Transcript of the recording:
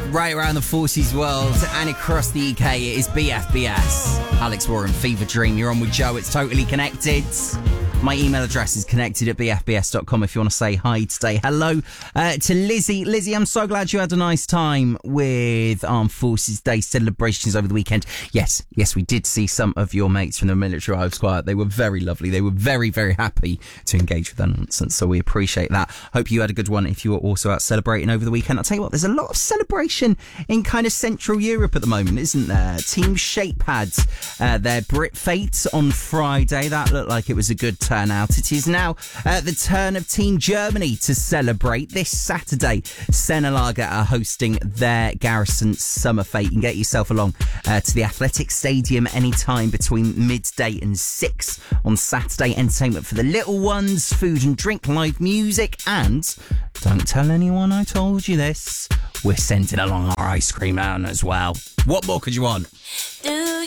Right around the Forces world and across the UK, it is BFBS. Alex Warren, Fever Dream. You're on with Joe. It's totally connected. My email address is connected@bfbs.com if you want to say hi today. Hello to Lizzie. Lizzie, I'm so glad you had a nice time with Armed Forces Day celebrations over the weekend. Yes, we did see some of your mates from the Military Hive Squad. They were very lovely. They were very, very happy to engage with that nonsense, so we appreciate that. Hope you had a good one if you were also out celebrating over the weekend. I'll tell you what, there's a lot of celebration in kind of Central Europe at the moment, isn't there? Team Shape had their Brit Fate on Friday. That looked like it was a good turnout. It is now the turn of Team Germany to celebrate. This Saturday, Senelager are hosting their Garrison Summer Fete. You can get yourself along to the Athletic Stadium anytime between midday and 6 on Saturday. Entertainment for the little ones, food and drink, live music, and don't tell anyone I told you this, we're sending along our ice cream man as well. What more could you want?